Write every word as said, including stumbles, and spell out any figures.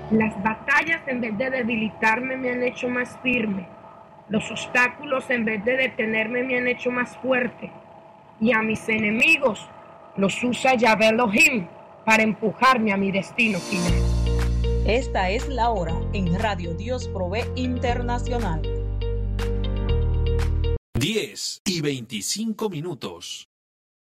Las batallas en vez de debilitarme me han hecho más firme. Los obstáculos en vez de detenerme me han hecho más fuerte. Y a mis enemigos los usa Yahvé Elohim para empujarme a mi destino final. Esta es la hora en Radio Dios Provee Internacional. diez y veinticinco minutos.